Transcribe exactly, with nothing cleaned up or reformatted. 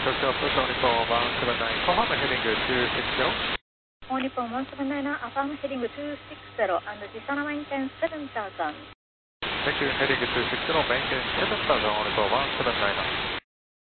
Tokyo Approach on Nippon one seven nine, confirm heading two six zero. On Nippon one seven nine, affirm heading two six zero and Disana maintain seven thousand. Thank you, heading two six zero, maintain seven thousand on Nippon one seven nine.